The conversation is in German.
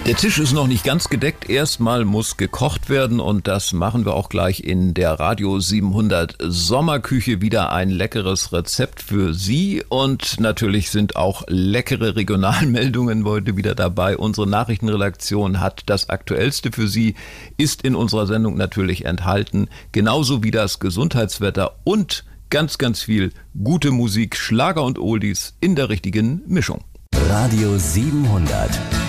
Der Tisch ist noch nicht ganz gedeckt. Erstmal muss gekocht werden und das machen wir auch gleich in der Radio 700 Sommerküche. Wieder ein leckeres Rezept für Sie und natürlich sind auch leckere Regionalmeldungen heute wieder dabei. Unsere Nachrichtenredaktion hat das Aktuellste für Sie, ist in unserer Sendung natürlich enthalten. Genauso wie das Gesundheitswetter und ganz, ganz viel gute Musik, Schlager und Oldies in der richtigen Mischung. Radio 700.